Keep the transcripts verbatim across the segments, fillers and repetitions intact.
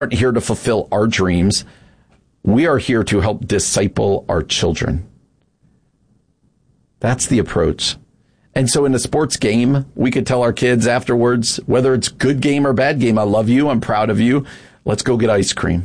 aren't here to fulfill our dreams. We are here to help disciple our children. That's the approach. And so in a sports game, we could tell our kids afterwards, whether it's good game or bad game, I love you, I'm proud of you, let's go get ice cream.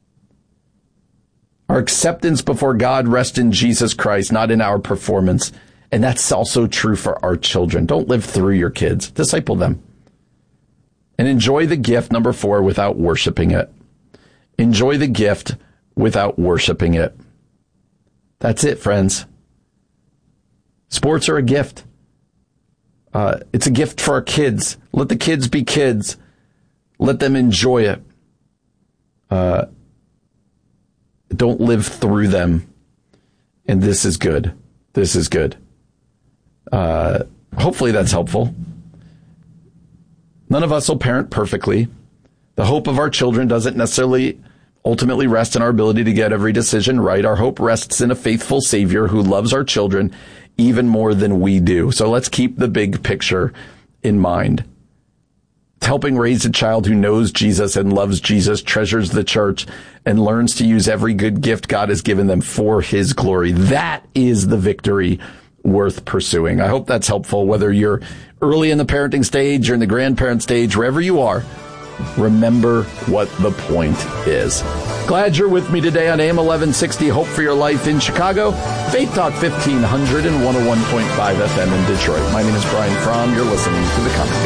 Our acceptance before God rests in Jesus Christ, not in our performance. And that's also true for our children. Don't live through your kids. Disciple them. And enjoy the gift, number four, without worshiping it. Enjoy the gift without worshiping it. That's it, friends. Sports are a gift. Uh, it's a gift for our kids. Let the kids be kids. Let them enjoy it. Uh, don't live through them. And this is good. This is good. Uh, hopefully that's helpful. None of us will parent perfectly. The hope of our children doesn't necessarily ultimately rest in our ability to get every decision right. Our hope rests in a faithful Savior who loves our children even more than we do. So let's keep the big picture in mind. Helping raise a child who knows Jesus and loves Jesus, treasures the church, and learns to use every good gift God has given them for his glory. That is the victory worth pursuing. I hope that's helpful, whether you're early in the parenting stage or in the grandparent stage, wherever you are. Remember what the point is. Glad you're with me today on A M eleven sixty, Hope for Your Life in Chicago, Faith Talk fifteen hundred and one oh one point five F M in Detroit. My name is Brian Fromm. You're listening to The Conversation.